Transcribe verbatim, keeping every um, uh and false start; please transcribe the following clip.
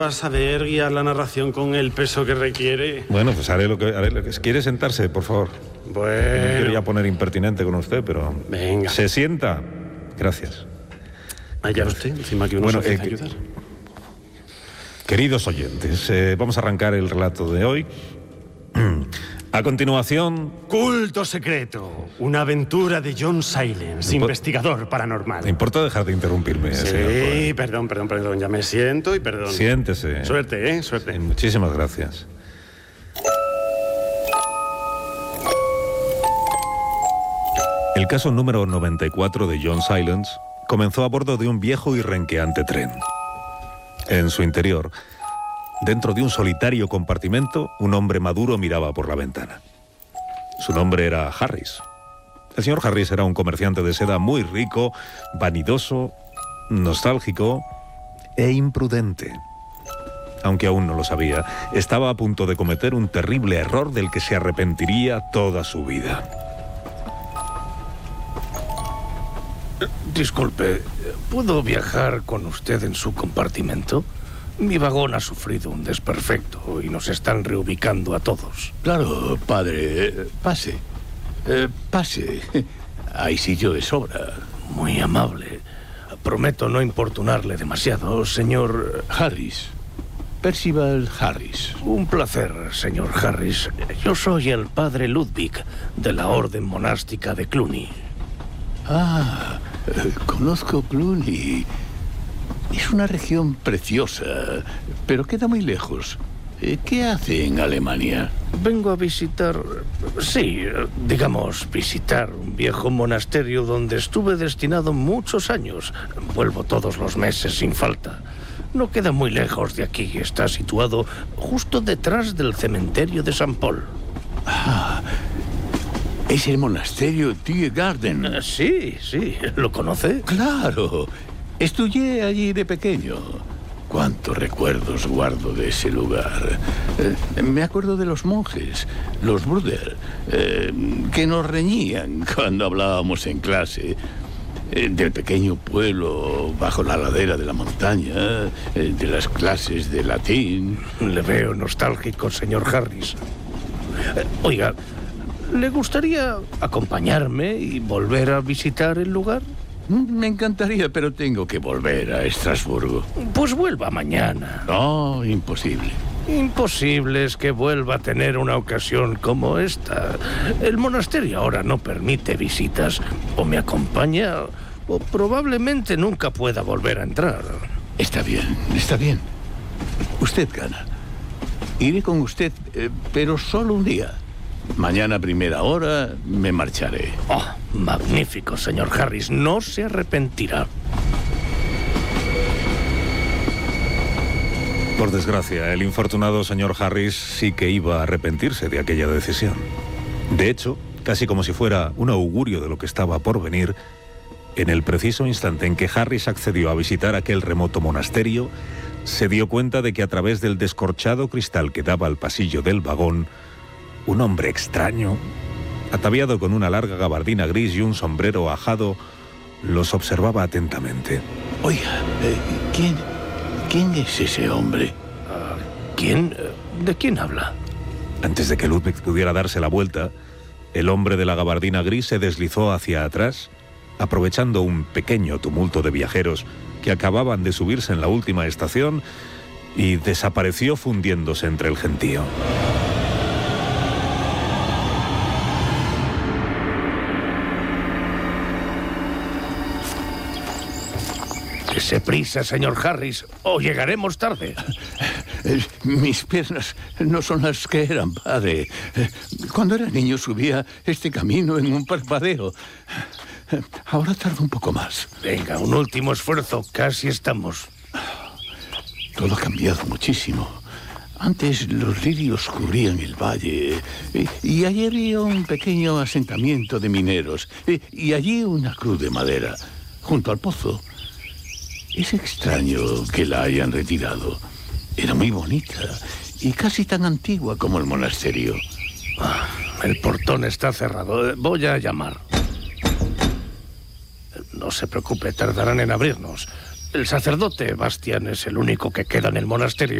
a saber guiar la narración con el peso que requiere. Bueno, pues haré lo que haré. Lo que... ¿Quiere sentarse, por favor? Bueno. No quería poner impertinente con usted, pero... Venga. ¿Se sienta? Gracias. Allá usted, encima que uno bueno, se eh, hace ayudar. Queridos oyentes, eh, vamos a arrancar el relato de hoy. A continuación... Culto secreto. Una aventura de John Silence, investigador paranormal. ¿Me importa dejar de interrumpirme? Sí, señor? perdón, perdón, perdón. Ya me siento y perdón. Siéntese. Suerte, ¿eh? Suerte. Muchísimas gracias. El caso número noventa y cuatro de John Silence comenzó a bordo de un viejo y renqueante tren. En su interior, dentro de un solitario compartimento, un hombre maduro miraba por la ventana. Su nombre era Harris. El señor Harris era un comerciante de seda muy rico, vanidoso, nostálgico e imprudente. Aunque aún no lo sabía, estaba a punto de cometer un terrible error del que se arrepentiría toda su vida. Disculpe, ¿puedo viajar con usted en su compartimento? Mi vagón ha sufrido un desperfecto y nos están reubicando a todos. Claro, padre. Pase. Eh, pase. Hay sitio de sobra. Muy amable. Prometo no importunarle demasiado, señor... Harris. Percival Harris. Un placer, señor Harris. Yo soy el padre Ludwig, de la orden monástica de Cluny. Ah, eh, conozco Cluny. Es una región preciosa, pero queda muy lejos. ¿Qué hace en Alemania? Vengo a visitar... Sí, digamos, visitar un viejo monasterio donde estuve destinado muchos años. Vuelvo todos los meses sin falta. No queda muy lejos de aquí. Está situado justo detrás del cementerio de San Paul. Ah, es el monasterio Tiergarten. Uh, sí, sí. ¿Lo conoce? Claro. Estudié allí de pequeño. Cuántos recuerdos guardo de ese lugar. Eh, me acuerdo de los monjes, los Bruder, eh, que nos reñían cuando hablábamos en clase. Eh, del pequeño pueblo bajo la ladera de la montaña, eh, de las clases de latín. Le veo nostálgico, señor Harris. Eh, oiga, ¿le gustaría acompañarme y volver a visitar el lugar? Me encantaría, pero tengo que volver a Estrasburgo. Pues vuelva mañana. No, imposible. Imposible es que vuelva a tener una ocasión como esta. El monasterio ahora no permite visitas. O me acompaña, o probablemente nunca pueda volver a entrar. Está bien, está bien. Usted gana. Iré con usted, eh, pero solo un día. Mañana a primera hora me marcharé. Oh, magnífico, señor Harris. No se arrepentirá. Por desgracia, el infortunado señor Harris sí que iba a arrepentirse de aquella decisión. De hecho, casi como si fuera un augurio de lo que estaba por venir, en el preciso instante en que Harris accedió a visitar aquel remoto monasterio, se dio cuenta de que a través del descorchado cristal que daba al pasillo del vagón, un hombre extraño, ataviado con una larga gabardina gris y un sombrero ajado, los observaba atentamente. Oiga, eh, ¿quién, quién es ese hombre? Uh, ¿Quién? ¿De quién habla? Antes de que Ludwig pudiera darse la vuelta, el hombre de la gabardina gris se deslizó hacia atrás, aprovechando un pequeño tumulto de viajeros que acababan de subirse en la última estación, y desapareció fundiéndose entre el gentío. Dese prisa, señor Harris, o llegaremos tarde. Eh, mis piernas no son las que eran, padre. Eh, cuando era niño subía este camino en un parpadeo. Eh, ahora tardo un poco más. Venga, un último esfuerzo. Casi estamos. Todo ha cambiado muchísimo. Antes los lirios cubrían el valle y, y allí había un pequeño asentamiento de mineros y, y allí una cruz de madera junto al pozo. Es extraño que la hayan retirado. Era muy bonita y casi tan antigua como el monasterio. Ah, el portón está cerrado. Voy a llamar. No se preocupe, tardarán en abrirnos. El sacerdote Bastian es el único que queda en el monasterio.